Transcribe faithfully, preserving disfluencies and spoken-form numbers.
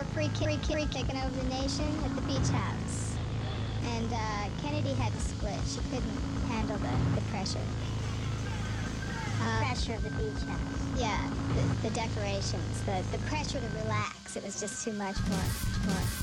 free kick, free kick, free kicking over the nation at the beach house. And uh, Kennedy had to split. She couldn't handle the, the pressure. Uh, Pressure of the beach house. yeah, the, the decorations, the, the pressure to relax. It was just too much for her. For her.